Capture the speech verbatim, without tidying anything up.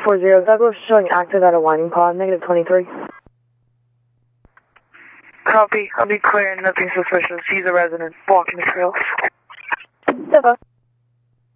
four zero, Douglas showing active at a winding pod, negative twenty-three. Copy. I'll be clear, nothing suspicious. He's a resident, walking the trails. Silva.